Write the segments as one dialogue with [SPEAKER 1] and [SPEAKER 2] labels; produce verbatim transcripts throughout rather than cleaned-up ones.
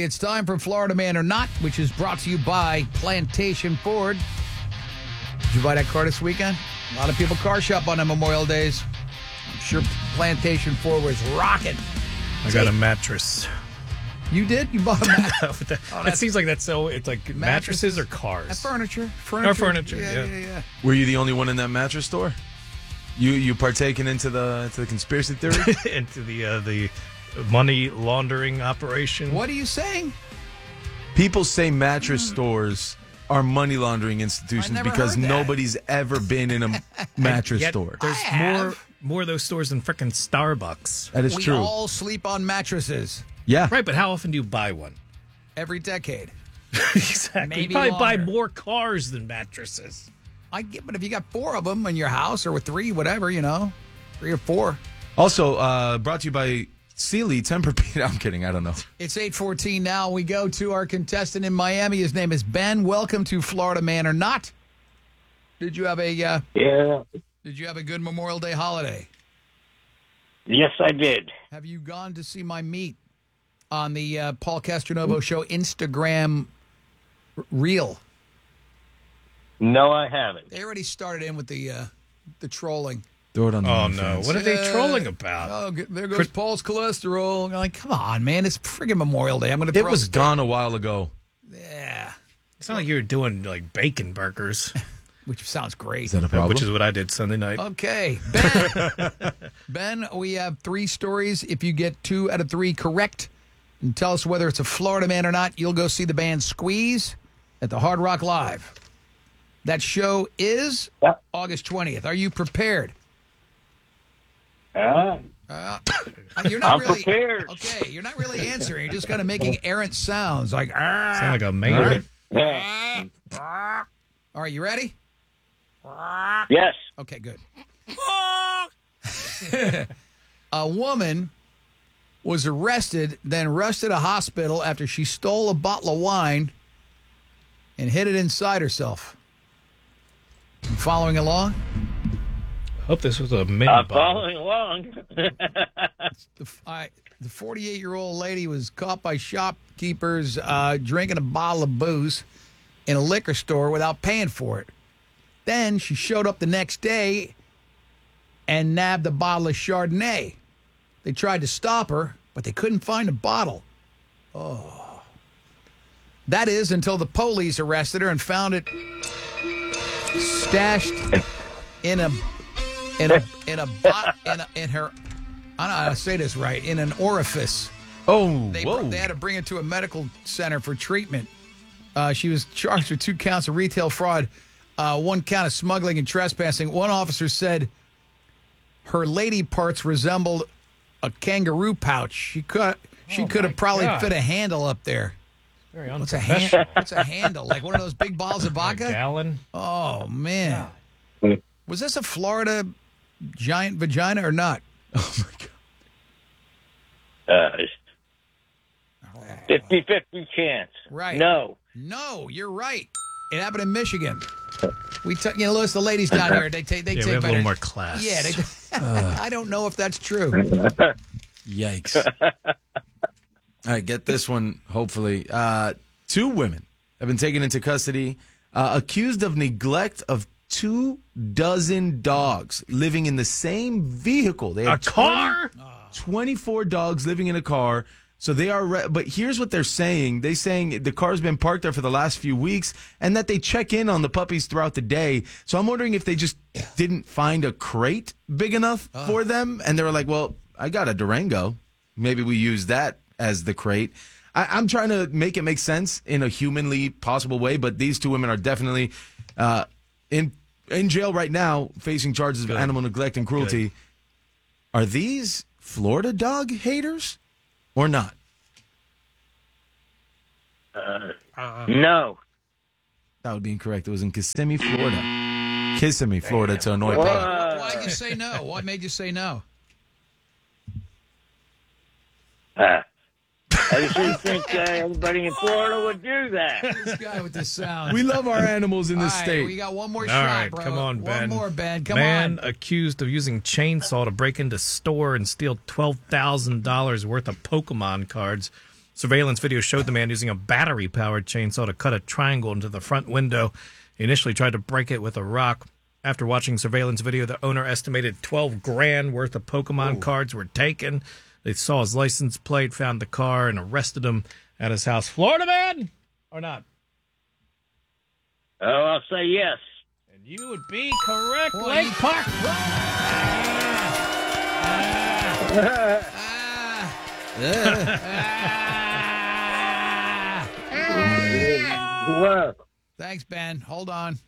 [SPEAKER 1] It's time for Florida Man or Not, which is brought to you by Plantation Ford. Did you buy that car this weekend? A lot of people car shop on the Memorial Days. I'm sure Plantation Ford was rocking.
[SPEAKER 2] I got a mattress.
[SPEAKER 1] You did? You bought a mattress?
[SPEAKER 2] that, oh, that seems like that's so. It's like mattresses, mattresses or cars.
[SPEAKER 1] Uh, furniture. Furniture.
[SPEAKER 2] Or furniture.
[SPEAKER 1] Yeah,
[SPEAKER 2] Yeah.
[SPEAKER 1] yeah, yeah.
[SPEAKER 3] Were you the only one in that mattress store? You you partaking into the into the conspiracy theory?
[SPEAKER 2] Into the uh, the money laundering operation.
[SPEAKER 1] What are you saying?
[SPEAKER 3] People say mattress stores are money laundering institutions
[SPEAKER 1] never
[SPEAKER 3] because
[SPEAKER 1] heard that.
[SPEAKER 3] nobody's ever been in a mattress
[SPEAKER 2] Yet
[SPEAKER 3] store.
[SPEAKER 2] There's
[SPEAKER 1] I
[SPEAKER 2] more
[SPEAKER 1] have.
[SPEAKER 2] more of those stores than frickin' Starbucks.
[SPEAKER 3] That is
[SPEAKER 1] we
[SPEAKER 3] true.
[SPEAKER 1] all sleep on mattresses
[SPEAKER 3] yeah.
[SPEAKER 2] Right, but how often do you buy one?
[SPEAKER 1] every decade.
[SPEAKER 2] Exactly.
[SPEAKER 1] Maybe
[SPEAKER 2] you probably buy
[SPEAKER 1] longer.
[SPEAKER 2] more cars than mattresses.
[SPEAKER 1] I get, but if you got four of them in your house or with three, whatever, you know, three or four.
[SPEAKER 3] Also, uh, brought to you by Sealy Tempur-Pedic. I'm kidding. I don't know.
[SPEAKER 1] It's eight fourteen now. We go to our contestant in Miami. His name is Ben. Welcome to Florida Man or Not. Did you have a uh,
[SPEAKER 4] Yeah.
[SPEAKER 1] Did you have a good Memorial Day holiday?
[SPEAKER 4] Yes, I did.
[SPEAKER 1] Have you gone to see my meet on the uh, Paul Castronovo Show Instagram r- reel?
[SPEAKER 4] No, I haven't.
[SPEAKER 1] They already started in with the uh, the trolling.
[SPEAKER 3] Throw it on the
[SPEAKER 2] Oh
[SPEAKER 3] OnlyFans.
[SPEAKER 2] no! What are they
[SPEAKER 1] Uh,
[SPEAKER 2] trolling about?
[SPEAKER 1] Oh, g- there goes
[SPEAKER 2] Chris-
[SPEAKER 1] Paul's cholesterol. I'm like, come on, man! It's friggin' Memorial Day. I'm going to.
[SPEAKER 3] It was gone a while ago.
[SPEAKER 1] Yeah,
[SPEAKER 2] It's not like you were doing like bacon burgers,
[SPEAKER 1] which sounds great.
[SPEAKER 3] Is that a problem?
[SPEAKER 2] which is what I did Sunday night.
[SPEAKER 1] Okay, Ben. Ben, we have three stories. If you get two out of three correct and tell us whether it's a Florida Man or not, you'll go see the band Squeeze at the Hard Rock Live. That show is
[SPEAKER 4] Yeah.
[SPEAKER 1] August twentieth. Are you prepared?
[SPEAKER 4] Uh,
[SPEAKER 1] Uh, you're not
[SPEAKER 4] I'm
[SPEAKER 1] really
[SPEAKER 4] prepared.
[SPEAKER 1] Okay, you're not really answering. You're just kind of making errant sounds like. "Ah,
[SPEAKER 2] Sound like a mayor.
[SPEAKER 4] yeah.
[SPEAKER 1] ah." All right, you ready?
[SPEAKER 4] Yes.
[SPEAKER 1] Okay, good. A woman was arrested, then rushed to the hospital after she stole a bottle of wine and hid it inside herself. You following along?
[SPEAKER 2] Hope this was a mini
[SPEAKER 4] I'm
[SPEAKER 2] bottle.
[SPEAKER 4] following along.
[SPEAKER 1] The, I, the forty-eight-year-old lady was caught by shopkeepers uh, drinking a bottle of booze in a liquor store without paying for it. Then she showed up the next day and nabbed a bottle of Chardonnay. They tried to stop her, but they couldn't find a bottle. Oh. That is until the police arrested her and found it stashed in a in a in a bot in, a, in her I don't know how to say this right, in an orifice.
[SPEAKER 3] Oh,
[SPEAKER 1] They,
[SPEAKER 3] whoa.
[SPEAKER 1] they had to bring her to a medical center for treatment. Uh, she was charged with two counts of retail fraud, uh, one count of smuggling and trespassing. One officer said her lady parts resembled a kangaroo pouch. She could she
[SPEAKER 2] Oh,
[SPEAKER 1] could
[SPEAKER 2] my
[SPEAKER 1] have probably
[SPEAKER 2] God.
[SPEAKER 1] fit a handle up there.
[SPEAKER 2] Very
[SPEAKER 1] What's a hand, What's a handle? Like one of those big bottles of
[SPEAKER 2] A
[SPEAKER 1] vodka?
[SPEAKER 2] gallon.
[SPEAKER 1] Oh man, was this a Florida giant vagina or not?
[SPEAKER 3] Oh, my God.
[SPEAKER 4] Uh, fifty-fifty chance.
[SPEAKER 1] Right.
[SPEAKER 4] No.
[SPEAKER 1] No, you're right. It happened in Michigan. We, t- you know, Louis, the ladies down here, they take, they
[SPEAKER 2] Yeah,
[SPEAKER 1] take
[SPEAKER 2] we have a
[SPEAKER 1] better.
[SPEAKER 2] little more class.
[SPEAKER 1] Yeah, they, I don't know if that's true.
[SPEAKER 3] Yikes. All right, get this one, hopefully. Uh, two women have been taken into custody, uh, accused of neglect of two dozen dogs living in the same vehicle. They
[SPEAKER 2] A
[SPEAKER 3] had
[SPEAKER 2] car?
[SPEAKER 3] twenty twenty-four dogs living in a car. So they are, re- but here's what they're saying. They're saying the car's been parked there for the last few weeks and that they check in on the puppies throughout the day. So I'm wondering if they just didn't find a crate big enough for them. And they were like, well, I got a Durango. Maybe we use that as the crate. I, I'm trying to make it make sense in a humanly possible way, but these two women are definitely uh, in in jail right now, facing charges
[SPEAKER 2] Good.
[SPEAKER 3] of animal neglect and cruelty.
[SPEAKER 2] Good.
[SPEAKER 3] Are these Florida dog haters or not?
[SPEAKER 4] Uh, no.
[SPEAKER 3] That would be incorrect. It was in Kissimmee, Florida. Kissimmee, Florida, to annoy
[SPEAKER 4] What?
[SPEAKER 3] Pat.
[SPEAKER 1] Why'd you say no? What made you say no?
[SPEAKER 4] Uh, I just didn't think uh, everybody in Florida would do that.
[SPEAKER 1] This guy with the sound.
[SPEAKER 3] We love our animals in this
[SPEAKER 1] All right,
[SPEAKER 3] state.
[SPEAKER 1] we got one more
[SPEAKER 2] All
[SPEAKER 1] shot,
[SPEAKER 2] right,
[SPEAKER 1] bro.
[SPEAKER 2] come on, Ben.
[SPEAKER 1] One more, Ben. Come
[SPEAKER 2] Man
[SPEAKER 1] on.
[SPEAKER 2] accused of using chainsaw to break into store and steal twelve thousand dollars worth of Pokemon cards Surveillance video showed the man using a battery-powered chainsaw to cut a triangle into the front window. He initially tried to break it with a rock. After watching surveillance video, the owner estimated twelve grand worth of Pokemon Ooh. cards were taken. They saw his license plate, found the car, and arrested him at his house. Florida man or not?
[SPEAKER 4] Oh, I'll say yes.
[SPEAKER 2] And you would be correct, Boy, Lake Park.
[SPEAKER 1] Thanks, Ben. Hold on.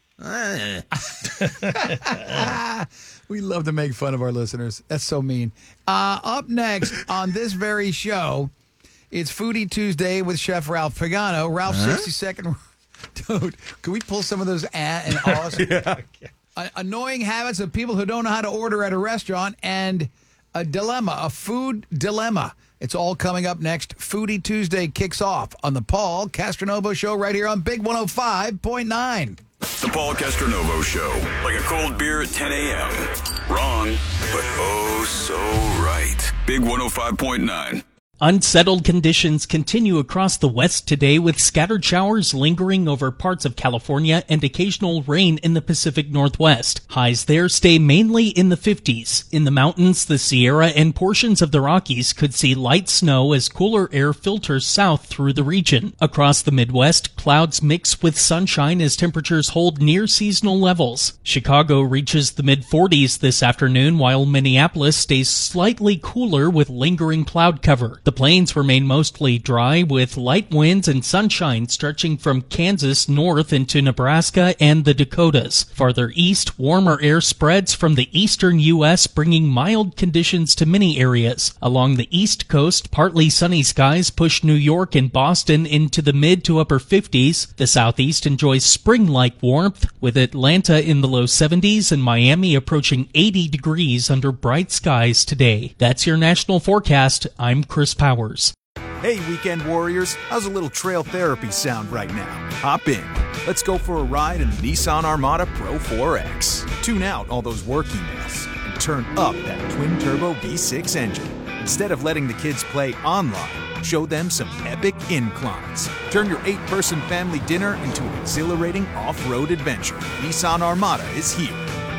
[SPEAKER 1] We love to make fun of our listeners. That's so mean. Uh, up next on this very show, it's Foodie Tuesday with Chef Ralph Pagano. Ralph's huh? sixty second. Dude, can we pull some of those at and awesome yeah. uh, annoying habits of people who don't know how to order at a restaurant and a dilemma, a food dilemma. It's all coming up next. Foodie Tuesday kicks off on the Paul Castronovo Show right here on Big one oh five point nine.
[SPEAKER 5] The Paul Castronovo Show, like a cold beer at ten a.m. Wrong, but oh so right. Big one oh five point nine.
[SPEAKER 6] Unsettled conditions continue across the West today, with scattered showers lingering over parts of California and occasional rain in the Pacific Northwest. Highs there stay mainly in the fifties. In the mountains, the Sierra and portions of the Rockies could see light snow as cooler air filters south through the region. Across the Midwest, clouds mix with sunshine as temperatures hold near seasonal levels. Chicago reaches the mid forties this afternoon, while Minneapolis stays slightly cooler with lingering cloud cover. The plains remain mostly dry, with light winds and sunshine stretching from Kansas north into Nebraska and the Dakotas. Farther east, warmer air spreads from the eastern U S, bringing mild conditions to many areas. Along the east coast, partly sunny skies push New York and Boston into the mid to upper fifties. The southeast enjoys spring-like warmth, with Atlanta in the low seventies and Miami approaching eighty degrees under bright skies today. That's your national forecast. I'm Chris Powers.
[SPEAKER 7] Hey, weekend warriors, how's a little trail therapy sound right now? Hop in. Let's go for a ride in the Nissan Armada Pro four X. Tune out all those work emails and turn up that twin-turbo V six engine. Instead of letting the kids play online, show them some epic inclines. Turn your eight-person family dinner into an exhilarating off-road adventure. Nissan Armada is here.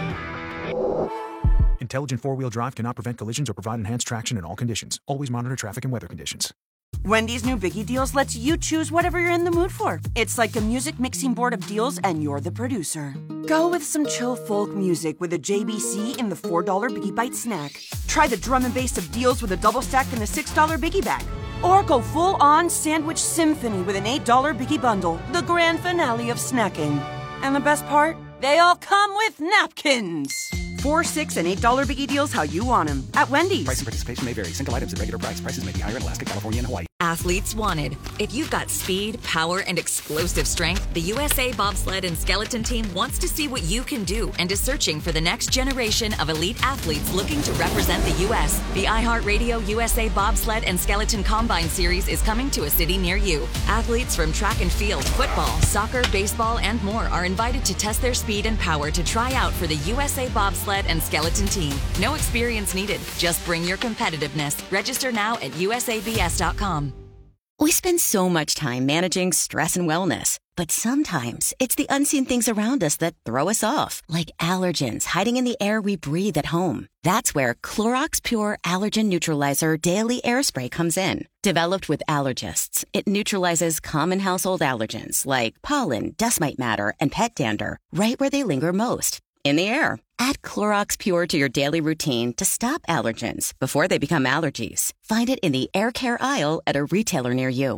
[SPEAKER 7] Intelligent four-wheel drive cannot prevent collisions or provide enhanced traction in all conditions. Always monitor traffic and weather conditions.
[SPEAKER 8] Wendy's new Biggie Deals lets you choose whatever you're in the mood for. It's like a music mixing board of deals, and you're the producer. Go with some chill folk music with a J B C in the four dollar Biggie Bite snack. Try the drum and bass of deals with a double stack in the six dollar Biggie Bag. Or go full-on sandwich symphony with an eight dollar Biggie Bundle, the grand finale of snacking. And the best part? They all come with napkins. Four, six, and eight dollar Biggie Deals how you want them at Wendy's.
[SPEAKER 9] Price and participation may vary. Single items at regular price. Prices may be higher in Alaska, California, and Hawaii.
[SPEAKER 10] Athletes wanted. If you've got speed, power, and explosive strength, the U S A Bobsled and Skeleton Team wants to see what you can do and is searching for the next generation of elite athletes looking to represent the U S. The iHeartRadio U S A Bobsled and Skeleton Combine Series is coming to a city near you. Athletes from track and field, football, soccer, baseball, and more are invited to test their speed and power to try out for the U S A Bobsled and Skeleton Team. No experience needed. Just bring your competitiveness. Register now at U S A B S dot com.
[SPEAKER 11] We spend so much time managing stress and wellness, but sometimes it's the unseen things around us that throw us off, like allergens hiding in the air we breathe at home. That's where Clorox Pure Allergen Neutralizer Daily Air Spray comes in. Developed with allergists, it neutralizes common household allergens like pollen, dust mite matter, and pet dander right where they linger most, in the air. Add Clorox Pure to your daily routine to stop allergens before they become allergies. Find it in the air care aisle at a retailer near you.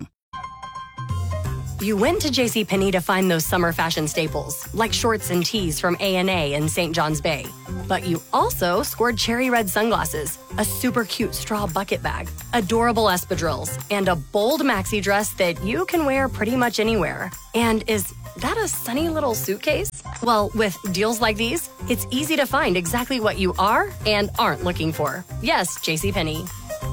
[SPEAKER 12] You went to JCPenney to find those summer fashion staples, like shorts and tees from A and A in Saint John's Bay. But you also scored cherry red sunglasses, a super cute straw bucket bag, adorable espadrilles, and a bold maxi dress that you can wear pretty much anywhere. And is that a sunny little suitcase? Well, with deals like these, it's easy to find exactly what you are and aren't looking for. Yes, JCPenney.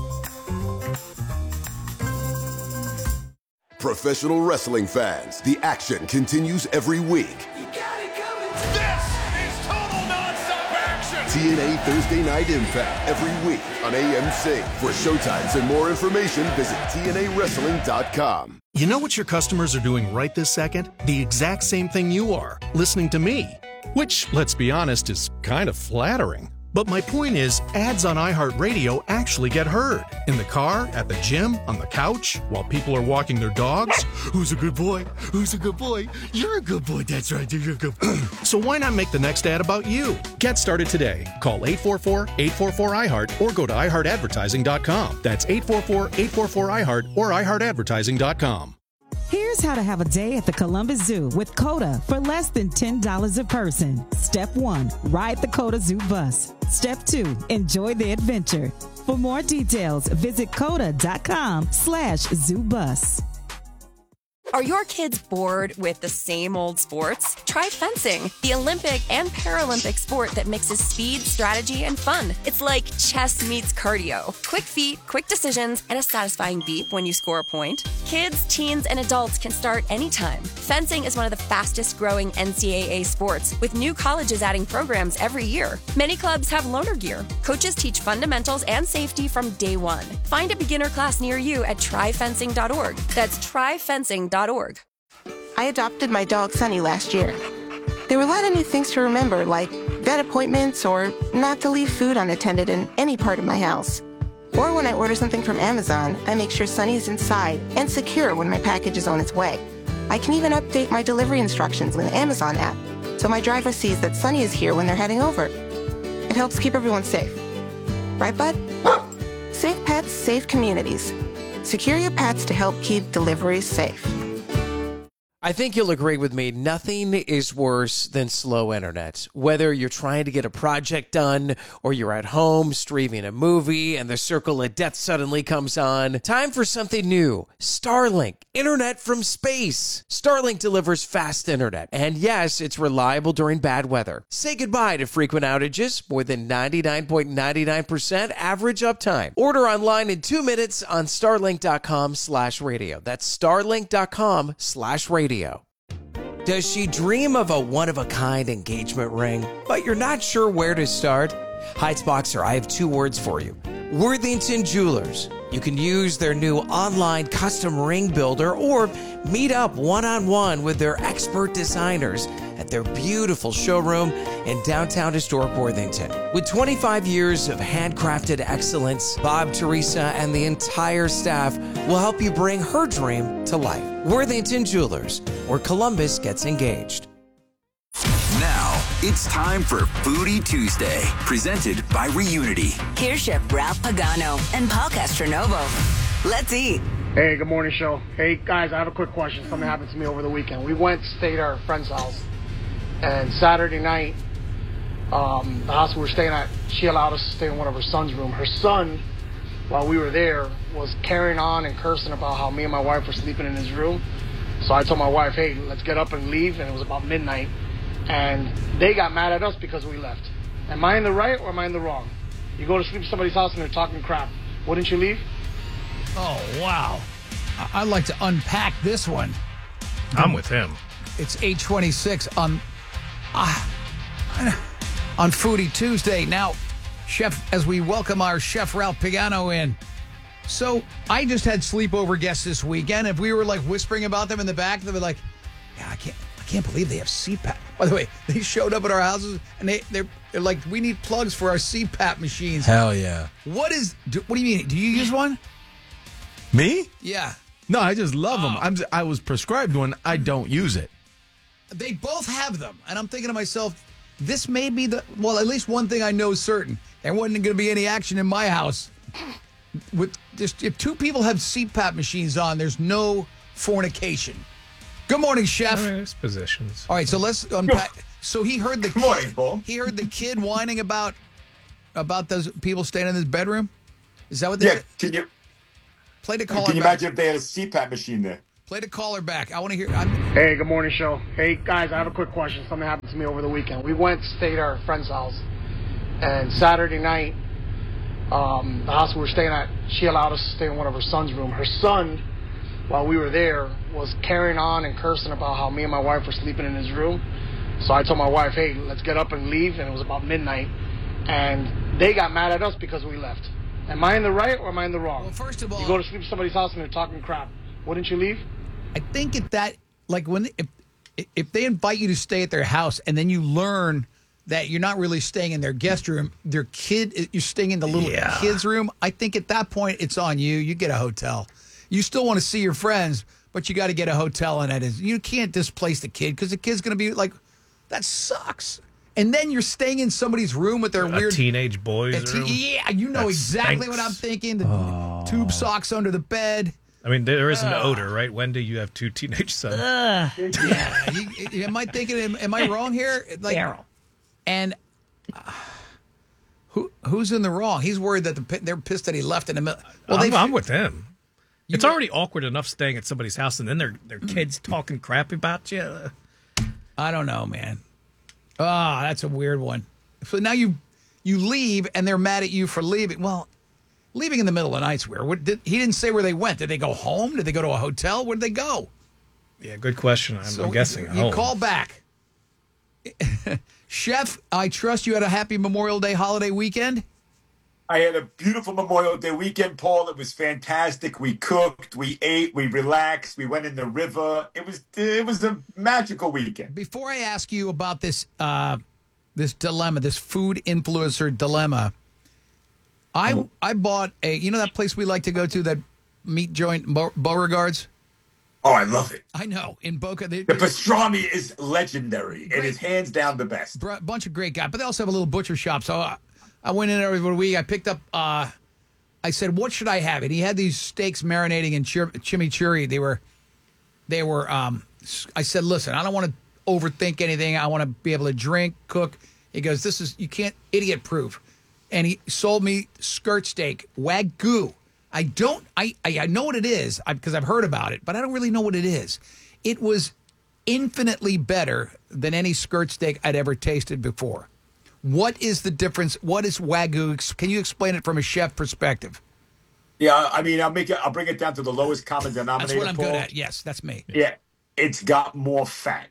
[SPEAKER 13] Professional wrestling fans, the action continues every week.
[SPEAKER 14] You got it coming. This is total nonstop action.
[SPEAKER 13] T N A Thursday Night Impact every week on A M C. For showtimes and more information, visit T N A wrestling dot com.
[SPEAKER 14] You know what your customers are doing right this second? The exact same thing you are, listening to me. Which, let's be honest, is kind of flattering. But my point is, ads on iHeartRadio actually get heard. In the car, at the gym, on the couch, while people are walking their dogs. Who's a good boy? Who's a good boy? You're a good boy. That's right. You're a good boy. So why not make the next ad about you? Get started today. Call eight four four, eight four four, I heart or go to i heart advertising dot com. That's eight four four, eight four four, I heart or i heart advertising dot com.
[SPEAKER 15] Here's how to have a day at the Columbus Zoo with COTA for less than ten dollars a person. Step one, ride the COTA Zoo bus. Step two, enjoy the adventure. For more details, visit COTA dot com slash zoo bus.
[SPEAKER 16] Are your kids bored with the same old sports? Try fencing, the Olympic and Paralympic sport that mixes speed, strategy, and fun. It's like chess meets cardio. Quick feet, quick decisions, and a satisfying beep when you score a point. Kids, teens, and adults can start anytime. Fencing is one of the fastest growing N C double A sports, with new colleges adding programs every year. Many clubs have loaner gear. Coaches teach fundamentals and safety from day one. Find a beginner class near you at try fencing dot org. That's try fencing dot org.
[SPEAKER 17] I adopted my dog Sunny last year. There were a lot of new things to remember, like vet appointments or not to leave food unattended in any part of my house. Or when I order something from Amazon, I make sure Sunny is inside and secure when my package is on its way. I can even update my delivery instructions with the Amazon app, so my driver sees that Sunny is here when they're heading over. It helps keep everyone safe. Right, bud? Safe pets, safe communities. Secure your pets to help keep deliveries safe.
[SPEAKER 18] I think you'll agree with me, nothing is worse than slow internet. Whether you're trying to get a project done or you're at home streaming a movie and the circle of death suddenly comes on, time for something new. Starlink, internet from space. Starlink delivers fast internet, and yes, it's reliable during bad weather. Say goodbye to frequent outages, more than ninety-nine point nine nine percent average uptime. Order online in two minutes on starlink dot com slash radio. That's starlink dot com slash radio. Does she dream of a one-of-a-kind engagement ring, but you're not sure where to start? Heights Boxer, I have two words for you. Worthington Jewelers. You can use their new online custom ring builder or meet up one-on-one with their expert designers at their beautiful showroom in downtown historic Worthington. With twenty-five years of handcrafted excellence, Bob, Teresa, and the entire staff will help you bring her dream to life. Worthington Jewelers, where Columbus gets engaged.
[SPEAKER 5] Now, it's time for Foodie Tuesday, presented by Reunity.
[SPEAKER 19] Here's Chef Ralph Pagano and Paul Castronovo. Let's eat.
[SPEAKER 20] Hey, good morning, show. Hey, guys, I have a quick question. Something happened to me over the weekend. We went, stayed at our friend's house, and Saturday night, um, the house we were staying at, she allowed us to stay in one of her son's room. Her son, while we were there, was carrying on and cursing about how me and my wife were sleeping in his room. So I told my wife, hey, let's get up and leave, and it was about midnight. And they got mad at us because we left. Am I in the right or am I in the wrong? You go to sleep at somebody's house and they're talking crap. Wouldn't you leave?
[SPEAKER 1] Oh, wow. I- I'd like to unpack this one.
[SPEAKER 2] I'm with him.
[SPEAKER 1] It's eight twenty-six on, uh, on Foodie Tuesday. Now, Chef, as we welcome our Chef Ralph Pagano in. So I just had sleepover guests this weekend. If we were like whispering about them in the back, they'd be like, yeah, I can't. I can't believe they have C PAP. By the way, they showed up at our houses and they, they're, they're like, we need plugs for our C PAP machines.
[SPEAKER 3] Hell yeah.
[SPEAKER 1] What is, do, what do you mean? Do you use one?
[SPEAKER 3] Me?
[SPEAKER 1] Yeah.
[SPEAKER 3] No, I just love them. I'm, I was prescribed one. I don't use it.
[SPEAKER 1] They both have them. And I'm thinking to myself, this may be the, well, at least one thing I know is certain. There wasn't going to be any action in my house. With just, if two people have C PAP machines on, there's no fornication. Good morning, Chef.
[SPEAKER 2] There's positions.
[SPEAKER 1] All right, so let's unpack. So he heard the
[SPEAKER 21] Good morning, Paul.
[SPEAKER 1] He heard the kid whining about about those people staying in his bedroom. Is that what they?
[SPEAKER 21] Yeah. Can you
[SPEAKER 1] play the caller?
[SPEAKER 21] Can you
[SPEAKER 1] back.
[SPEAKER 21] imagine if they had a C PAP machine there?
[SPEAKER 1] Play the caller back. I want to hear. I'm...
[SPEAKER 20] Hey, good morning, show. Hey, guys, I have a quick question. Something happened to me over the weekend. We went, stayed at our friend's house, and Saturday night, um, the house we were staying at, she allowed us to stay in one of her son's room. Her son, while we were there, was carrying on and cursing about how me and my wife were sleeping in his room. So I told my wife, hey, let's get up and leave, and it was about midnight. and they got mad at us because we left. Am I in the right or am I in the wrong?
[SPEAKER 1] Well, first of all,
[SPEAKER 20] you go to sleep at somebody's house and they're talking crap. Wouldn't you leave?
[SPEAKER 1] I think if that, like when if if they invite you to stay at their house and then you learn that you're not really staying in their guest room, their kid, you're staying in the little
[SPEAKER 2] Yeah.
[SPEAKER 1] kid's room. I think at that point it's on you. You get a hotel. You still want to see your friends, but you got to get a hotel, and that is you can't displace the kid because the kid's going to be like, that sucks. And then you're staying in somebody's room with their
[SPEAKER 2] A
[SPEAKER 1] weird
[SPEAKER 2] teenage boy's
[SPEAKER 1] a te-
[SPEAKER 2] room.
[SPEAKER 1] Yeah, you know
[SPEAKER 2] That
[SPEAKER 1] exactly
[SPEAKER 2] stinks.
[SPEAKER 1] what I'm thinking. The tube socks under the bed.
[SPEAKER 2] I mean, there is an
[SPEAKER 1] Ugh.
[SPEAKER 2] odor, right? Wendy, you have two teenage sons.
[SPEAKER 1] Yeah. You- you- am I thinking? Am, am I wrong here? Like,
[SPEAKER 2] Daryl.
[SPEAKER 1] And uh, who who's in the wrong? He's worried that the, pi- they're pissed that he left in the middle. Well,
[SPEAKER 2] I'm,
[SPEAKER 1] they
[SPEAKER 2] I'm with him.
[SPEAKER 1] You
[SPEAKER 2] It's
[SPEAKER 1] were-
[SPEAKER 2] already awkward enough staying at somebody's house, and then their their kids talking crap about you.
[SPEAKER 1] I don't know, man. Ah, that's a weird one. So now you you leave, and they're mad at you for leaving. Well, leaving in the middle of the night's weird. What, did, he didn't say where they went. Did they go home? Did they go to a hotel? Where did they go?
[SPEAKER 2] Yeah, good question. I'm,
[SPEAKER 1] So
[SPEAKER 2] I'm guessing.
[SPEAKER 1] You
[SPEAKER 2] home.
[SPEAKER 1] call back. Chef, I trust you had a happy Memorial Day holiday weekend.
[SPEAKER 21] I had a beautiful Memorial Day weekend, Paul. It was fantastic. We cooked, we ate, we relaxed, we went in the river. It was it was a magical weekend.
[SPEAKER 1] Before I ask you about this uh, this dilemma, this food influencer dilemma, I
[SPEAKER 21] Oh.
[SPEAKER 1] I bought a you know that place we like to go to, that meat joint, Beau- Beauregard's.
[SPEAKER 21] Oh, I love it.
[SPEAKER 1] I know in Boca. They,
[SPEAKER 21] The pastrami is legendary. It is hands down the best.
[SPEAKER 1] br- bunch of great guys, but they also have a little butcher shop. So I, I went in every week. I picked up. Uh, I said, "What should I have?" And he had these steaks marinating in chim- chimichurri. They were, they were. Um, I said, "Listen, I don't want to overthink anything. I want to be able to drink, cook." He goes, "This is you can't idiot proof," and he sold me skirt steak Wagyu. I don't. I I, I know what it is because I've heard about it, but I don't really know what it is. It was infinitely better than any skirt steak I'd ever tasted before. What is the difference? What is Wagyu? Ex- Can you explain it from a chef perspective?
[SPEAKER 21] Yeah, I mean, I'll make it. I'll bring it down to the lowest common denominator.
[SPEAKER 1] That's what I'm
[SPEAKER 21] Paul.
[SPEAKER 1] good at. Yes, that's me.
[SPEAKER 21] Yeah, it's got more fat,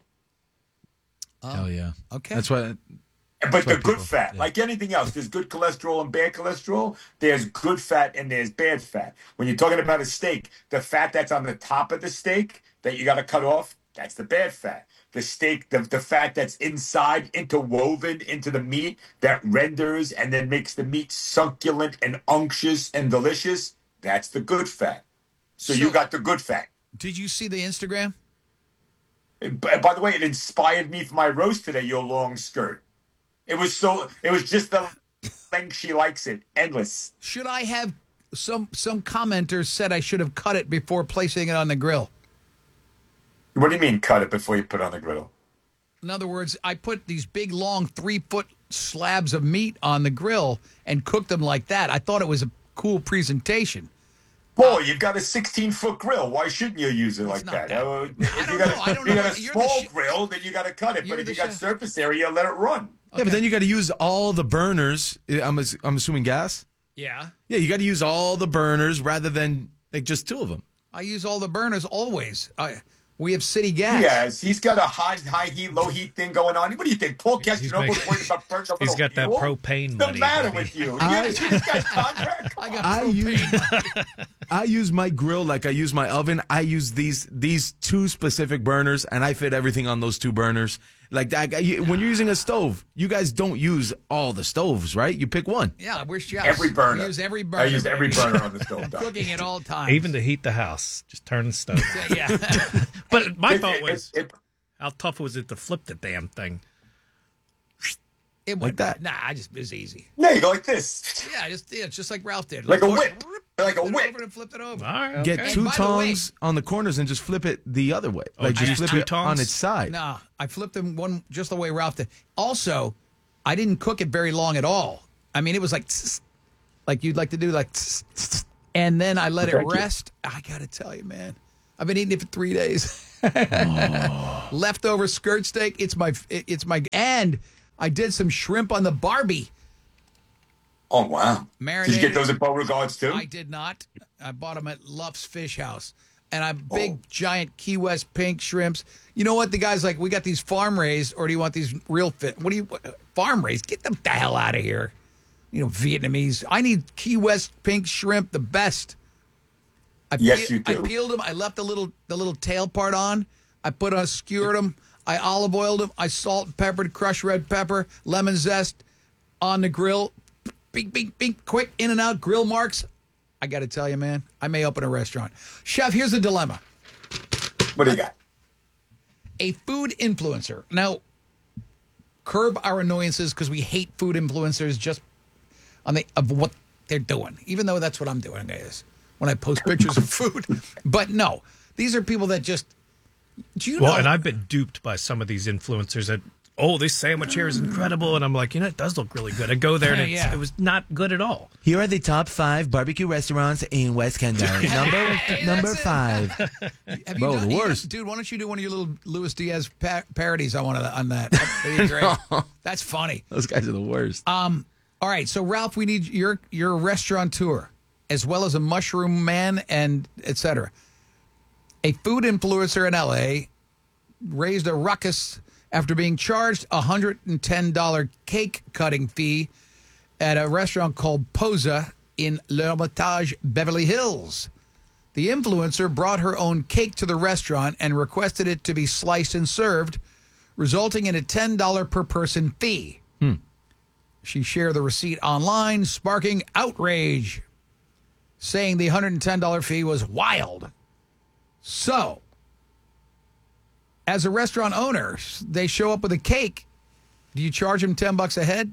[SPEAKER 3] Hell yeah.
[SPEAKER 1] Okay.
[SPEAKER 3] That's what.
[SPEAKER 21] but
[SPEAKER 3] That's
[SPEAKER 21] the
[SPEAKER 3] what
[SPEAKER 21] good
[SPEAKER 3] people-
[SPEAKER 21] fat, like anything else, there's good cholesterol and bad cholesterol. There's good fat and there's bad fat. When you're talking about a steak, the fat that's on the top of the steak that you got to cut off, that's the bad fat. The steak, the, the fat that's inside, interwoven into the meat, that renders and then makes the meat succulent and unctuous and delicious, that's the good fat. So, you got the good fat.
[SPEAKER 1] Did you see the Instagram?
[SPEAKER 21] And By, by the way, it inspired me for my roast today, your long skirt. It was so, it was just the length she likes it. Endless.
[SPEAKER 1] Should I have some some commenters said I should have cut it before placing it on the grill?
[SPEAKER 21] What do you mean cut it before you put it on the griddle?
[SPEAKER 1] In other words, I put these big, long, three-foot slabs of meat on the grill and cooked them like that. I thought it was a cool presentation.
[SPEAKER 21] Boy, you've got a sixteen-foot grill. Why shouldn't you use it like that? Uh, if you got a, if you got a small grill, then you got to cut it. But if you got surface area, let it run.
[SPEAKER 3] Yeah, but then you got to use all the burners. I'm ass- I'm assuming gas.
[SPEAKER 1] Yeah.
[SPEAKER 3] Yeah, you got to use all the burners rather than like just two of them.
[SPEAKER 1] I use all the burners always. I, we have city gas.
[SPEAKER 21] Yes, he's got a high high heat, low heat thing going on. What do you think? Paul Castronova
[SPEAKER 2] making-
[SPEAKER 21] worried about burning a
[SPEAKER 2] He's
[SPEAKER 21] little
[SPEAKER 2] got that
[SPEAKER 21] fuel?
[SPEAKER 2] propane
[SPEAKER 21] What's the
[SPEAKER 2] money.
[SPEAKER 21] matter
[SPEAKER 2] buddy.
[SPEAKER 21] with you?
[SPEAKER 3] I-
[SPEAKER 21] you see this guy's contract?
[SPEAKER 1] I got
[SPEAKER 3] I use I use my grill like I use my oven. I use these these two specific burners, and I fit everything on those two burners. Like I, I- when you're using a stove, you guys don't use all the stoves, right? You pick one.
[SPEAKER 1] Yeah, we're chefs.
[SPEAKER 21] Every burner.
[SPEAKER 1] We use every burner.
[SPEAKER 21] I use every
[SPEAKER 1] baby.
[SPEAKER 21] burner on the stove. Doc.
[SPEAKER 1] Cooking at all times.
[SPEAKER 2] Even to heat the house, just turn the stove.
[SPEAKER 1] Yeah.
[SPEAKER 2] But my
[SPEAKER 21] It-
[SPEAKER 2] thought
[SPEAKER 21] it-
[SPEAKER 2] was,
[SPEAKER 21] it-
[SPEAKER 2] how tough was it to flip the damn thing?
[SPEAKER 1] It
[SPEAKER 3] Like
[SPEAKER 1] went,
[SPEAKER 3] that.
[SPEAKER 1] Nah, I just it was easy.
[SPEAKER 21] Yeah, you go like this,
[SPEAKER 1] Yeah, just yeah, just like Ralph did.
[SPEAKER 21] like a
[SPEAKER 1] Flip-
[SPEAKER 21] whip, like a
[SPEAKER 1] flip it
[SPEAKER 21] whip.
[SPEAKER 1] over and flipped it over.
[SPEAKER 2] All right,
[SPEAKER 3] Get
[SPEAKER 2] okay.
[SPEAKER 3] two
[SPEAKER 1] by the way-
[SPEAKER 3] tongs on the corners and just flip it the other way.
[SPEAKER 2] Oh,
[SPEAKER 3] Like
[SPEAKER 2] just
[SPEAKER 3] just flip
[SPEAKER 2] two
[SPEAKER 3] it on
[SPEAKER 2] tongs?
[SPEAKER 3] its side.
[SPEAKER 1] Nah, I flipped them one just the way Ralph did. Also, I didn't cook it very long at all. I mean, it was like, tss, like you'd like to do, like, tss, tss, and then I let it
[SPEAKER 21] Thank you.
[SPEAKER 1] rest. I gotta tell you, man, I've been eating it for three days. Leftover skirt steak. It's my, it's my, and I did some shrimp on the Barbie.
[SPEAKER 21] Oh wow!
[SPEAKER 1] Marinated.
[SPEAKER 21] Did you get those at Beauregard's too?
[SPEAKER 1] I did not. I bought them at Luff's Fish House. And I big,
[SPEAKER 21] Oh.
[SPEAKER 1] giant Key West pink shrimps. You know what? The guy's like, we got these farm raised, or do you want these real fit? What do you, farm raised? Get them the hell out of here. you know, Vietnamese. I need Key West pink shrimp, the best. I
[SPEAKER 21] Yes,
[SPEAKER 1] pe-
[SPEAKER 21] you do.
[SPEAKER 1] I peeled them. I left the little the little tail part on. I put on, skewered them. I olive oiled them. I salt and peppered, crushed red pepper, lemon zest on the grill. Bink, bink, bink, quick, in and out, grill marks. I got to tell you, man, I may open a restaurant. Chef, here's the dilemma.
[SPEAKER 21] What do you got?
[SPEAKER 1] A food influencer. Now, curb our annoyances because we hate food influencers just on the of what they're doing, even though that's what I'm doing, guys, when I post pictures of food. But no, these are people that just, do you
[SPEAKER 2] well,
[SPEAKER 1] know?
[SPEAKER 2] and I've been duped by some of these influencers that, oh, this sandwich here is incredible. And I'm like, you know, it does look really good. I go there and
[SPEAKER 1] Yeah,
[SPEAKER 2] it's,
[SPEAKER 1] yeah.
[SPEAKER 2] it was not good at all.
[SPEAKER 3] Here are the top five barbecue restaurants in West Kendall. Number
[SPEAKER 1] Hey,
[SPEAKER 3] number
[SPEAKER 1] that's it.
[SPEAKER 3] five.
[SPEAKER 1] Have
[SPEAKER 3] Bro,
[SPEAKER 1] done,
[SPEAKER 3] the
[SPEAKER 1] you-
[SPEAKER 3] worst.
[SPEAKER 1] dude, why don't you do one of your little Luis Diaz pa- parodies on one of the, on that? That'd be great.
[SPEAKER 3] No.
[SPEAKER 1] That's funny.
[SPEAKER 3] Those guys are the worst.
[SPEAKER 1] Um. All right, so Ralph, we need your your restaurateur as well as a mushroom man and et cetera. A food influencer in L A raised a ruckus after being charged a one hundred ten dollars cake cutting fee at a restaurant called Posa in L'Hermitage, Beverly Hills. The influencer brought her own cake to the restaurant and requested it to be sliced and served, resulting in a ten dollars per person fee.
[SPEAKER 3] Hmm.
[SPEAKER 1] She shared the receipt online, sparking outrage, saying the one hundred ten dollars fee was wild. So, as a restaurant owner, they show up with a cake. Do you charge them ten bucks a head?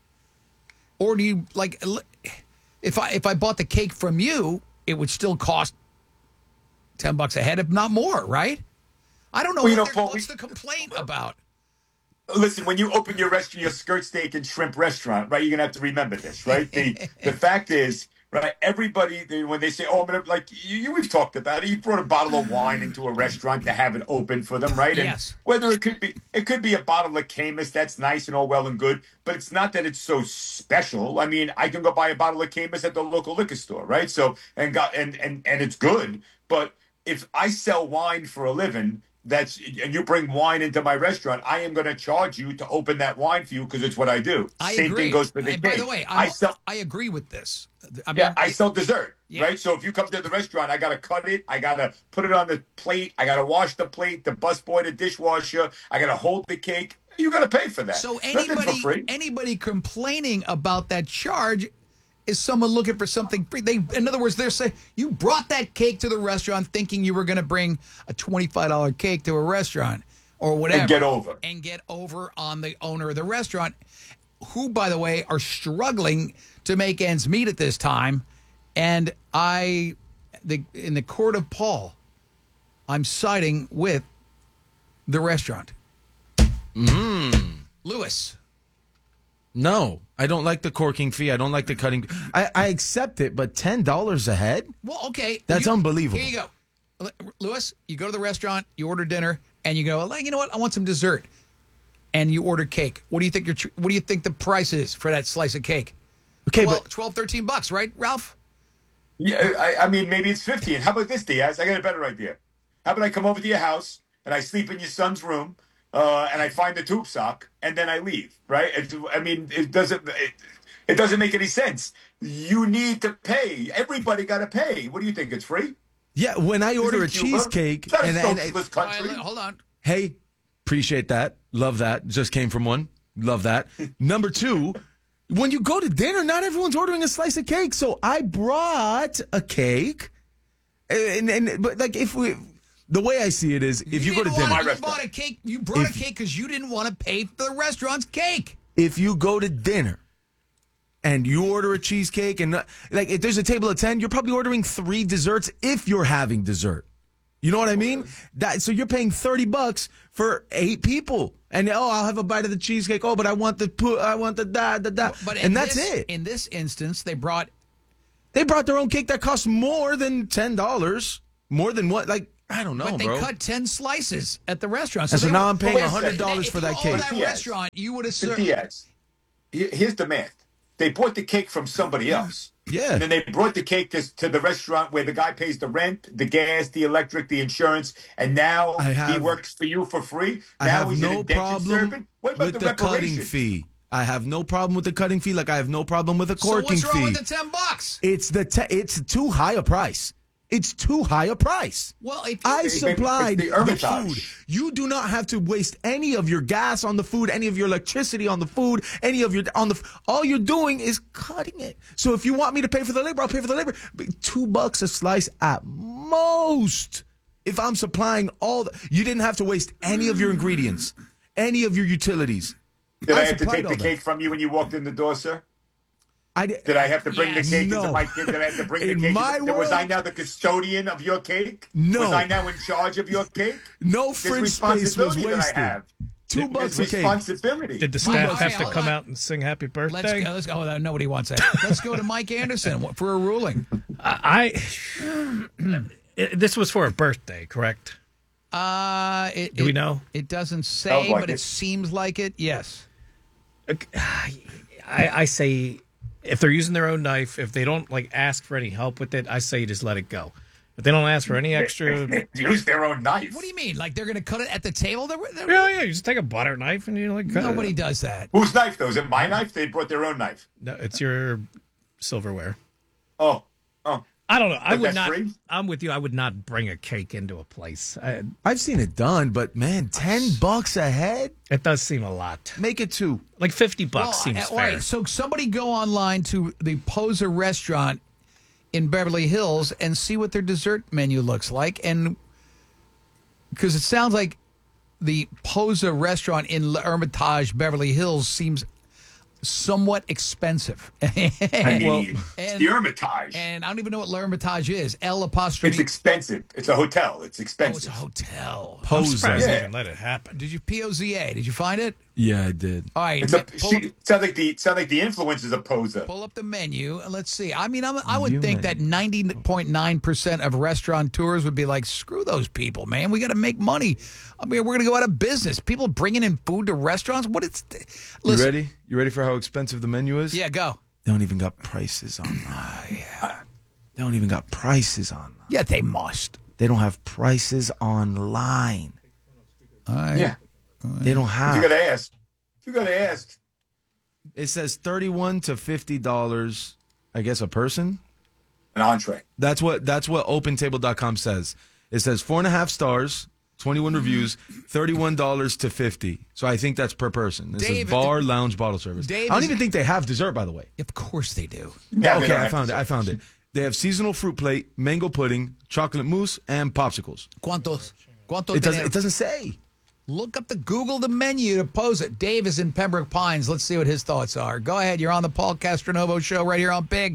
[SPEAKER 1] Or do you, like, if I if I bought the cake from you, it would still cost ten bucks a head, if not more, right? I don't know,
[SPEAKER 21] Well, you
[SPEAKER 1] what
[SPEAKER 21] know,
[SPEAKER 1] they're-
[SPEAKER 21] Paul,
[SPEAKER 1] what's the complaint about.
[SPEAKER 21] Listen, when you open your restaurant, your skirt steak and shrimp restaurant, right? You're gonna have to remember this, right? The the fact is, right? Everybody, they, when they say, "Oh, I'm gonna," like you, you, we've talked about it. You brought a bottle of wine into a restaurant to have it open for them, right? And
[SPEAKER 1] Yes.
[SPEAKER 21] whether it could be, it could be a bottle of Camus. That's nice and all well and good, but it's not that it's so special. I mean, I can go buy a bottle of Camus at the local liquor store, right? So and got and and and it's good, but if I sell wine for a living, that's and you bring wine into my restaurant, I am going to charge you to open that wine for you because it's what I do.
[SPEAKER 1] I
[SPEAKER 21] Same
[SPEAKER 1] agree.
[SPEAKER 21] thing goes for the
[SPEAKER 1] And by
[SPEAKER 21] cake.
[SPEAKER 1] the way,
[SPEAKER 21] I
[SPEAKER 1] I'm,
[SPEAKER 21] sell.
[SPEAKER 1] I agree with this. I mean,
[SPEAKER 21] Yeah, I sell dessert,
[SPEAKER 1] Yeah.
[SPEAKER 21] right? So if you come to the restaurant, I got to cut it. I got to put it on the plate. I got to wash the plate, the busboy, the dishwasher. I got to hold the cake. You got to pay for that.
[SPEAKER 1] So
[SPEAKER 21] Nothing for
[SPEAKER 1] anybody
[SPEAKER 21] free.
[SPEAKER 1] anybody complaining about that charge is someone looking for something free. They, in other words, they're saying you brought that cake to the restaurant thinking you were going to bring a twenty-five dollars cake to a restaurant or whatever.
[SPEAKER 21] And get over.
[SPEAKER 1] And get over on the owner of the restaurant, who, by the way, are struggling to make ends meet at this time. And I, the in the court of Paul, I'm siding with the restaurant.
[SPEAKER 3] Mm.
[SPEAKER 1] Lewis.
[SPEAKER 3] No, I don't like the corking fee. I don't like the cutting. I, I accept it, but ten dollars a head?
[SPEAKER 1] Well, okay.
[SPEAKER 3] That's
[SPEAKER 1] You-
[SPEAKER 3] unbelievable.
[SPEAKER 1] Here you go. L- Lewis, you go to the restaurant, you order dinner, and you go, like, you know what? I want some dessert. And you order cake. What do you think your tr- what do you think the price is for that slice of cake?
[SPEAKER 3] Okay,
[SPEAKER 1] twelve,
[SPEAKER 3] but
[SPEAKER 1] twelve, thirteen bucks, right, Ralph?
[SPEAKER 21] Yeah, I, I mean, maybe it's fifteen. How about this, Diaz? I got a better idea. How about I come over to your house and I sleep in your son's room, uh, and I find the tube sock, and then I leave, right? It's, I mean, it doesn't it, it doesn't make any sense. You need to pay. Everybody got to pay. What do you think? It's free?
[SPEAKER 3] yeah, when I order a
[SPEAKER 21] Isn't Cuba?
[SPEAKER 3] cheesecake,
[SPEAKER 21] It's not a
[SPEAKER 3] and, and,
[SPEAKER 21] socialist country.
[SPEAKER 1] All right, hold on.
[SPEAKER 3] hey, appreciate that. Love that. Just came from one. Love that. Number two, when you go to dinner, not everyone's ordering a slice of cake. So I brought a cake, and and but like if we, the way I see it is, if you, go to
[SPEAKER 1] didn't
[SPEAKER 3] dinner,
[SPEAKER 1] want- you bought a cake. You brought
[SPEAKER 3] If-
[SPEAKER 1] a cake because you didn't want to pay for the restaurant's cake.
[SPEAKER 3] if you go to dinner and you order a cheesecake and not- like if there's a table of ten, you're probably ordering three desserts if you're having dessert. You know what I mean? That so you're paying thirty bucks for eight people. And oh, I'll have a bite of the cheesecake. Oh, but I want the pu- I want the da da da.
[SPEAKER 1] But in
[SPEAKER 3] and that's
[SPEAKER 1] this,
[SPEAKER 3] it.
[SPEAKER 1] In this instance, they brought
[SPEAKER 3] They brought their own cake that costs more than ten dollars. More than what? Like I don't know,
[SPEAKER 1] but they
[SPEAKER 3] bro.
[SPEAKER 1] cut ten slices at the restaurant.
[SPEAKER 3] And so
[SPEAKER 1] they
[SPEAKER 3] now
[SPEAKER 1] were-
[SPEAKER 3] I'm paying
[SPEAKER 21] Wait a
[SPEAKER 3] one hundred dollars
[SPEAKER 1] If
[SPEAKER 3] for
[SPEAKER 1] you
[SPEAKER 3] that
[SPEAKER 1] own
[SPEAKER 3] cake.
[SPEAKER 1] that
[SPEAKER 21] Yes.
[SPEAKER 1] restaurant, you would have
[SPEAKER 21] But
[SPEAKER 1] served.
[SPEAKER 21] Diaz, here- here's the math. They bought the cake from somebody else.
[SPEAKER 3] Yeah.
[SPEAKER 21] And then they brought the cake to, to the restaurant where the guy pays the rent, the gas, the electric, the insurance, and now
[SPEAKER 3] I
[SPEAKER 21] he
[SPEAKER 3] have-
[SPEAKER 21] works for you for free.
[SPEAKER 3] I
[SPEAKER 21] now
[SPEAKER 3] have
[SPEAKER 21] he's an
[SPEAKER 3] no
[SPEAKER 21] indentured
[SPEAKER 3] problem
[SPEAKER 21] servant. What about
[SPEAKER 3] with
[SPEAKER 21] the,
[SPEAKER 3] the cutting
[SPEAKER 21] reparation?
[SPEAKER 3] fee. I have no problem with the cutting fee. Like I have no problem with a corking
[SPEAKER 1] so what's wrong
[SPEAKER 3] fee.
[SPEAKER 1] with the ten bucks?
[SPEAKER 3] It's the te- it's too high a price. It's too high a price.
[SPEAKER 1] Well, if
[SPEAKER 3] I
[SPEAKER 21] It's
[SPEAKER 3] supplied
[SPEAKER 21] the
[SPEAKER 3] the,
[SPEAKER 21] Hermitage.
[SPEAKER 3] food. You do not have to waste any of your gas on the food, any of your electricity on the food, any of your on the. All you're doing is cutting it. So if you want me to pay for the labor, I'll pay for the labor. But two bucks a slice at most. If I'm supplying all, the, you didn't have to waste any of your ingredients, any of your utilities.
[SPEAKER 21] Did I, have to
[SPEAKER 3] supplied
[SPEAKER 21] take
[SPEAKER 3] all
[SPEAKER 21] the
[SPEAKER 3] that.
[SPEAKER 21] cake from you when you walked in the door, sir?
[SPEAKER 3] I did,
[SPEAKER 21] Did I have to bring
[SPEAKER 3] Yes.
[SPEAKER 21] the cake
[SPEAKER 3] No.
[SPEAKER 21] into my kid? Did I have to bring
[SPEAKER 3] In
[SPEAKER 21] the cake?
[SPEAKER 3] my
[SPEAKER 21] into, was
[SPEAKER 3] world-
[SPEAKER 21] I now the custodian of your cake?
[SPEAKER 3] No.
[SPEAKER 21] Was I now in charge of your cake?
[SPEAKER 3] No
[SPEAKER 21] There's
[SPEAKER 3] fridge space was
[SPEAKER 21] responsibility that
[SPEAKER 3] wasted.
[SPEAKER 21] I have.
[SPEAKER 3] Two bucks a
[SPEAKER 21] There's
[SPEAKER 3] cake.
[SPEAKER 21] responsibility.
[SPEAKER 2] Did the
[SPEAKER 1] Well,
[SPEAKER 2] staff
[SPEAKER 1] okay,
[SPEAKER 2] have to
[SPEAKER 1] hold
[SPEAKER 2] come
[SPEAKER 1] on.
[SPEAKER 2] out and sing happy birthday?
[SPEAKER 1] Let's go. Let's go. Oh, nobody wants that. Let's go to Mike Anderson for a ruling.
[SPEAKER 2] I, I this was for a birthday, correct?
[SPEAKER 1] Uh, it,
[SPEAKER 2] Do we
[SPEAKER 1] it-
[SPEAKER 2] know?
[SPEAKER 1] It doesn't say,
[SPEAKER 21] Sounds like
[SPEAKER 1] but it.
[SPEAKER 21] it.
[SPEAKER 1] seems like it. Yes.
[SPEAKER 2] I, I say if they're using their own knife, if they don't like ask for any help with it, I say you just let it go. If they don't ask for any extra,
[SPEAKER 21] Use their own knife.
[SPEAKER 1] What do you mean? Like they're going to cut it at the table? They're, they're,
[SPEAKER 2] yeah, yeah, you just take a butter knife and you like cut
[SPEAKER 1] Nobody
[SPEAKER 2] it.
[SPEAKER 1] does that.
[SPEAKER 21] Whose knife, though? Is it my knife? They brought their own knife.
[SPEAKER 2] No, it's your silverware.
[SPEAKER 21] Oh, oh.
[SPEAKER 2] I don't know. I
[SPEAKER 21] But
[SPEAKER 2] would
[SPEAKER 21] that's
[SPEAKER 2] not.
[SPEAKER 21] free?
[SPEAKER 2] I'm with you. I would not bring a cake into a place. I,
[SPEAKER 3] I've seen it done, but man, ten bucks a head.
[SPEAKER 2] it does seem a lot.
[SPEAKER 3] Make it two.
[SPEAKER 2] Like fifty bucks
[SPEAKER 1] Well,
[SPEAKER 2] seems
[SPEAKER 1] uh,
[SPEAKER 2] fair.
[SPEAKER 1] all right, so somebody go online to the Posa restaurant in Beverly Hills and see what their dessert menu looks like. And because it sounds like the Posa restaurant in Hermitage, Beverly Hills seems somewhat expensive.
[SPEAKER 21] I mean, it's
[SPEAKER 1] and-
[SPEAKER 21] the Hermitage.
[SPEAKER 1] And I don't even know what L'Hermitage is. L apostrophe.
[SPEAKER 21] It's expensive. It's a hotel. It's
[SPEAKER 1] Oh,
[SPEAKER 21] expensive.
[SPEAKER 1] it's a hotel.
[SPEAKER 2] I'm surprised they
[SPEAKER 21] Yeah.
[SPEAKER 2] even let it happen.
[SPEAKER 1] Did you P O Z A? Did you find it?
[SPEAKER 3] Yeah, I did.
[SPEAKER 1] All right.
[SPEAKER 21] It's a,
[SPEAKER 1] pull,
[SPEAKER 21] she, it sounds like the it sounds like the influence is a poser.
[SPEAKER 1] pull up the menu and let's see. I mean, I'm, I would
[SPEAKER 3] You
[SPEAKER 1] think
[SPEAKER 3] menu.
[SPEAKER 1] that ninety point nine percent of restaurateurs would be like, screw those people, man. We got to make money. I mean, we're going to go out of business. People bringing in food to restaurants. What it's.
[SPEAKER 3] You
[SPEAKER 1] Listen,
[SPEAKER 3] ready? You ready for how expensive the menu is?
[SPEAKER 1] Yeah, go.
[SPEAKER 3] They don't even got prices online. yeah. They don't even got prices online.
[SPEAKER 1] Yeah, they must.
[SPEAKER 3] They don't have prices online.
[SPEAKER 1] All right.
[SPEAKER 21] Yeah,
[SPEAKER 3] They don't have.
[SPEAKER 21] you gotta ask. You gotta ask.
[SPEAKER 3] It says thirty-one to fifty dollars, I guess, a person.
[SPEAKER 21] An entree.
[SPEAKER 3] That's what that's what open table dot com says. It says four and a half stars, twenty-one reviews, thirty-one dollars to fifty. So I think that's per person. This
[SPEAKER 1] Dave-
[SPEAKER 3] is bar, lounge, bottle service.
[SPEAKER 1] Dave
[SPEAKER 3] I don't
[SPEAKER 1] is-
[SPEAKER 3] even think they have dessert, by the way.
[SPEAKER 1] Of course they do.
[SPEAKER 21] Yeah, they
[SPEAKER 3] okay,
[SPEAKER 21] don't
[SPEAKER 3] I
[SPEAKER 21] have
[SPEAKER 3] found it.
[SPEAKER 21] dessert.
[SPEAKER 3] I found it. They have seasonal fruit plate, mango pudding, chocolate mousse, and popsicles.
[SPEAKER 1] ¿Cuántos? ¿Cuántos
[SPEAKER 3] It doesn't.
[SPEAKER 1] tenemos?
[SPEAKER 3] It doesn't say.
[SPEAKER 1] Look up the Google the menu to pose it. Dave is in Pembroke Pines. Let's see what his thoughts are. Go ahead. You're on the Paul Castronovo show right here on Big.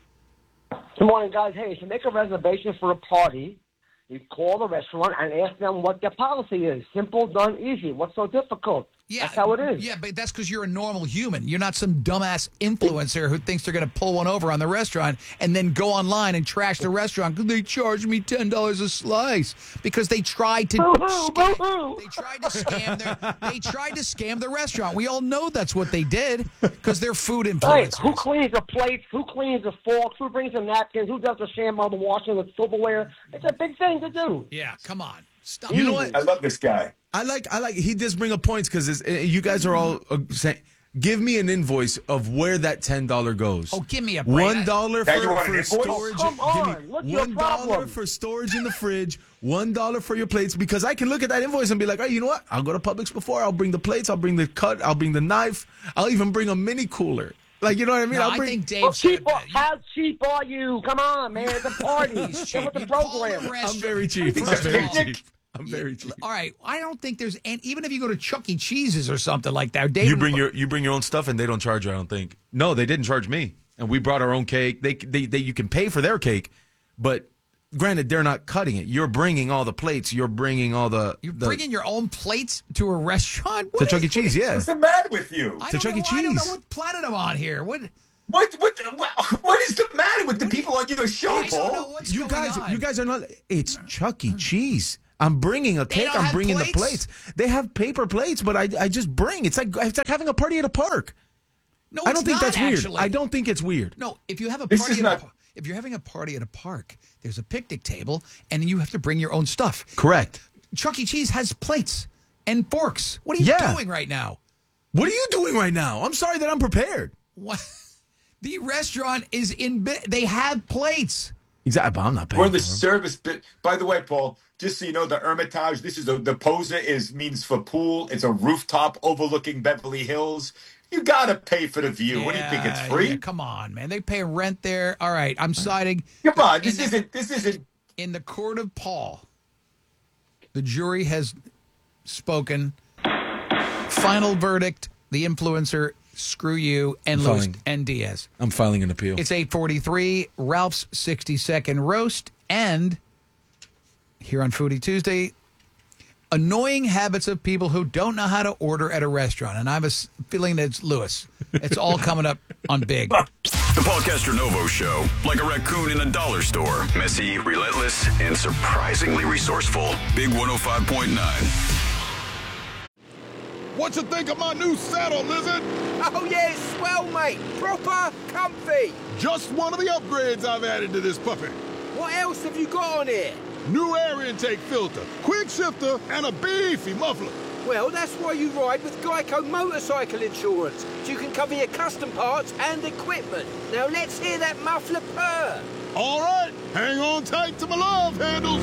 [SPEAKER 4] Good morning, guys. Hey, if you make a reservation for a party, you call the restaurant and ask them what their policy is. Simple, done, easy. What's so difficult?
[SPEAKER 1] Yeah,
[SPEAKER 4] That's how it is.
[SPEAKER 1] Yeah, but that's because you're a normal human. You're not some dumbass influencer who thinks they're going to pull one over on the restaurant and then go online and trash the restaurant because they charged me ten dollars a slice because they tried to
[SPEAKER 4] Boo-hoo,
[SPEAKER 1] scam,
[SPEAKER 4] boo-hoo.
[SPEAKER 1] they tried to scam their they tried to scam the restaurant. We all know that's what they did because they're food
[SPEAKER 4] Hey,
[SPEAKER 1] influencers.
[SPEAKER 4] who cleans the plates? Who cleans the forks? Who brings the napkins? Who does the sham on the washing of the silverware? It's a big thing to do.
[SPEAKER 1] Yeah, come on. Stop.
[SPEAKER 3] You know what?
[SPEAKER 21] I love this guy.
[SPEAKER 3] I like. I like. He does bring up points because you guys are all uh, saying. Give me an invoice of where that ten dollar goes.
[SPEAKER 1] Oh, give me a break.
[SPEAKER 3] One dollar
[SPEAKER 21] Now
[SPEAKER 3] for,
[SPEAKER 21] you want
[SPEAKER 3] for
[SPEAKER 21] an invoice?
[SPEAKER 3] storage.
[SPEAKER 4] Oh, come
[SPEAKER 3] give
[SPEAKER 4] on.
[SPEAKER 3] me
[SPEAKER 4] What's your
[SPEAKER 3] one dollar
[SPEAKER 4] problem?
[SPEAKER 3] for storage in the fridge. One dollar for your plates because I can look at that invoice and be like, hey, you know what? I'll go to Publix before. I'll bring the plates. I'll bring the cut. I'll bring the knife. I'll even bring a mini cooler. Like, you know what I mean?
[SPEAKER 1] No,
[SPEAKER 3] I'll
[SPEAKER 1] I
[SPEAKER 3] bring.
[SPEAKER 1] think Dave
[SPEAKER 4] How
[SPEAKER 1] said
[SPEAKER 4] cheap, are,
[SPEAKER 1] that.
[SPEAKER 4] how cheap are you? Come on, man. It's a party.
[SPEAKER 1] He's
[SPEAKER 4] Get
[SPEAKER 1] cheap.
[SPEAKER 4] with the
[SPEAKER 1] You call
[SPEAKER 4] program.
[SPEAKER 1] the
[SPEAKER 3] I'm
[SPEAKER 1] restaurant-
[SPEAKER 3] very cheap.
[SPEAKER 21] He's
[SPEAKER 3] I'm
[SPEAKER 21] a
[SPEAKER 3] very
[SPEAKER 21] picnic.
[SPEAKER 3] cheap. I'm very cheap.
[SPEAKER 1] All right, I don't think there's and even if you go to Chuck E. Cheese's or something like that, Dave.
[SPEAKER 3] You bring your you bring your own stuff and they don't charge you. I don't think. No, they didn't charge me, and we brought our own cake. They they, they you can pay for their cake, but granted, they're not cutting it. You're bringing all the plates. You're bringing all the.
[SPEAKER 1] You're
[SPEAKER 3] the,
[SPEAKER 1] bringing your own plates to a restaurant.
[SPEAKER 3] to
[SPEAKER 1] What
[SPEAKER 3] Chuck E.
[SPEAKER 1] is-
[SPEAKER 3] Cheese. Yeah,
[SPEAKER 21] What's the matter with you?
[SPEAKER 1] I
[SPEAKER 3] to
[SPEAKER 1] don't
[SPEAKER 3] Chuck
[SPEAKER 1] know,
[SPEAKER 3] E.
[SPEAKER 1] I don't know
[SPEAKER 3] Cheese.
[SPEAKER 1] what planet I'm on here. What?
[SPEAKER 21] What what what what is the matter with the people on your show,
[SPEAKER 1] I don't know
[SPEAKER 21] Paul?
[SPEAKER 1] what's
[SPEAKER 3] you
[SPEAKER 1] going
[SPEAKER 3] guys,
[SPEAKER 1] on.
[SPEAKER 3] you guys are not. It's Chuck E. Cheese. I'm bringing a
[SPEAKER 1] They
[SPEAKER 3] cake.
[SPEAKER 1] don't
[SPEAKER 3] I'm
[SPEAKER 1] have
[SPEAKER 3] bringing
[SPEAKER 1] plates?
[SPEAKER 3] the plates. They have paper plates, but I I just bring. It's like it's like having a party at a park.
[SPEAKER 1] No,
[SPEAKER 3] I don't
[SPEAKER 1] it's
[SPEAKER 3] think
[SPEAKER 1] not,
[SPEAKER 3] that's weird.
[SPEAKER 1] actually.
[SPEAKER 3] I don't think it's weird.
[SPEAKER 1] No, if you have a
[SPEAKER 21] This
[SPEAKER 1] party
[SPEAKER 21] is
[SPEAKER 1] at
[SPEAKER 21] not-
[SPEAKER 1] a, par- if you're having a party at a park, there's a picnic table, and you have to bring your own stuff.
[SPEAKER 3] Correct.
[SPEAKER 1] Chuck E. Cheese has plates and forks. What are you
[SPEAKER 3] Yeah.
[SPEAKER 1] doing right now?
[SPEAKER 3] What are you doing right now? I'm sorry that I'm prepared.
[SPEAKER 1] What? The restaurant is in. Bi- they have plates.
[SPEAKER 3] Exactly, but I'm not paying.
[SPEAKER 21] We're the
[SPEAKER 3] for them.
[SPEAKER 21] service bit. By the way, Paul, just so you know, the Hermitage. This is a, the Posa is means for pool. It's a rooftop overlooking Beverly Hills. You gotta pay for the view.
[SPEAKER 1] Yeah,
[SPEAKER 21] what do you think? It's free?
[SPEAKER 1] Yeah, come on, man. They pay rent there. All right, I'm siding.
[SPEAKER 21] Come on,
[SPEAKER 1] In
[SPEAKER 21] this
[SPEAKER 1] the-
[SPEAKER 21] isn't. This isn't.
[SPEAKER 1] In the court of Paul, the jury has spoken. Final verdict: the influencer. Screw you and Lewis
[SPEAKER 6] Fine.
[SPEAKER 1] and Diaz.
[SPEAKER 6] I'm filing an appeal.
[SPEAKER 1] It's eight forty-three. Ralph's sixty-second roast, and here on Foodie Tuesday, annoying habits of people who don't know how to order at a restaurant. And I have a s- feeling that it's Lewis. It's all coming up on Big.
[SPEAKER 5] The Paul Castronovo Show, like a raccoon in a dollar store. Messy, relentless, and surprisingly resourceful. Big one oh five point nine.
[SPEAKER 22] What you think of my new saddle, Lizard?
[SPEAKER 23] Oh, yeah, it's swell, mate. Proper comfy.
[SPEAKER 22] Just one of the upgrades I've added to this puppy.
[SPEAKER 23] What else have you got on here?
[SPEAKER 22] New air intake filter, quick shifter, and a beefy muffler.
[SPEAKER 23] Well, that's why you ride with Geico Motorcycle Insurance, so you can cover your custom parts and equipment. Now let's hear that muffler purr.
[SPEAKER 22] All right, hang on tight to my love handles.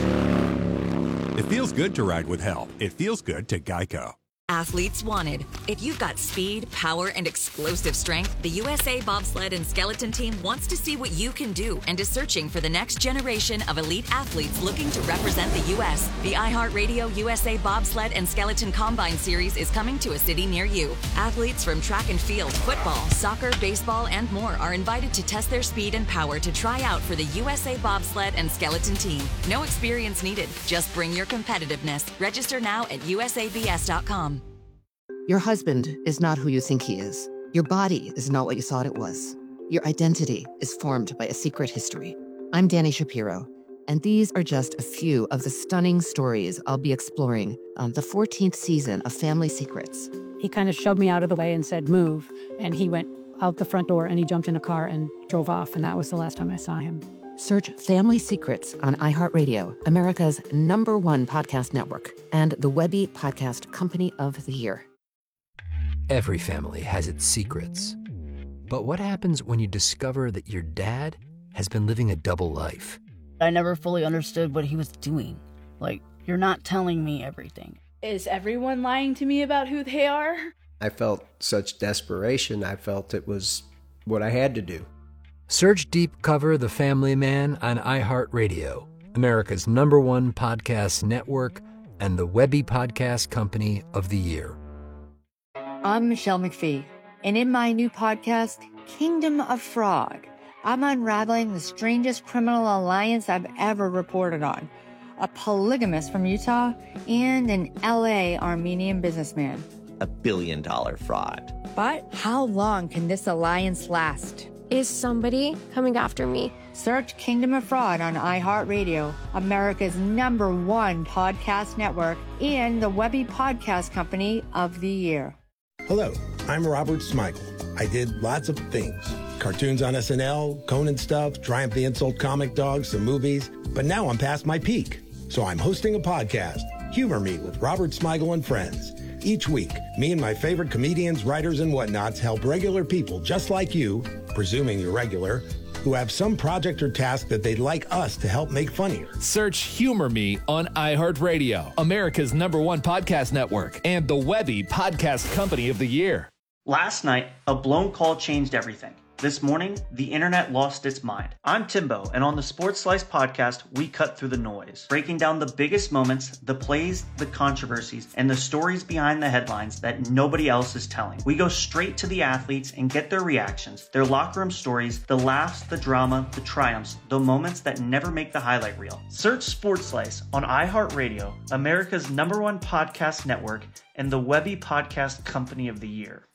[SPEAKER 24] It feels good to ride with help. It feels good to Geico.
[SPEAKER 10] Athletes wanted. If you've got speed, power, and explosive strength, the U S A Bobsled and Skeleton Team wants to see what you can do and is searching for the next generation of elite athletes looking to represent the U S The iHeartRadio U S A Bobsled and Skeleton Combine Series is coming to a city near you. Athletes from track and field, football, soccer, baseball, and more are invited to test their speed and power to try out for the U S A Bobsled and Skeleton Team. No experience needed. Just bring your competitiveness. Register now at U S A B S dot com.
[SPEAKER 25] Your husband is not who you think he is. Your body is not what you thought it was. Your identity is formed by a secret history. I'm Danny Shapiro, and these are just a few of the stunning stories I'll be exploring on the fourteenth season of Family Secrets.
[SPEAKER 26] He kind of shoved me out of the way and said, move. And he went out the front door and he jumped in a car and drove off. And that was the last time I saw him.
[SPEAKER 25] Search Family Secrets on iHeartRadio, America's number one podcast network, and the Webby Podcast Company of the Year.
[SPEAKER 27] Every family has its secrets. But what happens when you discover that your dad has been living a double life?
[SPEAKER 28] I never fully understood what he was doing. Like, you're not telling me everything.
[SPEAKER 29] Is everyone lying to me about who they are?
[SPEAKER 30] I felt such desperation. I felt it was what I had to do.
[SPEAKER 27] Search Deep Cover The Family Man on iHeartRadio, America's number one podcast network, and the Webby Podcast Company of the Year.
[SPEAKER 31] I'm Michelle McPhee, and in my new podcast, Kingdom of Fraud, I'm unraveling the strangest criminal alliance I've ever reported on. A polygamist from Utah and an L A Armenian businessman.
[SPEAKER 32] A billion dollar fraud.
[SPEAKER 31] But how long can this alliance last?
[SPEAKER 33] Is somebody coming after me?
[SPEAKER 31] Search Kingdom of Fraud on iHeartRadio, America's number one podcast network, and the Webby Podcast Company of the Year.
[SPEAKER 34] Hello, I'm Robert Smigel. I did lots of things. Cartoons on S N L, Conan stuff, Triumph the Insult comic dogs, some movies. But now I'm past my peak. So I'm hosting a podcast, Humor Me with Robert Smigel and Friends. Each week, me and my favorite comedians, writers, and whatnots help regular people just like you, presuming you're regular, who have some project or task that they'd like us to help make funnier.
[SPEAKER 35] Search Humor Me on iHeartRadio, America's number one podcast network, and the Webby Podcast Company of the Year.
[SPEAKER 36] Last night, a blown call changed everything. This morning, the internet lost its mind. I'm Timbo, and on the Sports Slice podcast, we cut through the noise, breaking down the biggest moments, the plays, the controversies, and the stories behind the headlines that nobody else is telling. We go straight to the athletes and get their reactions, their locker room stories, the laughs, the drama, the triumphs, the moments that never make the highlight reel. Search Sports Slice on iHeartRadio, America's number one podcast network, and the Webby Podcast Company of the Year.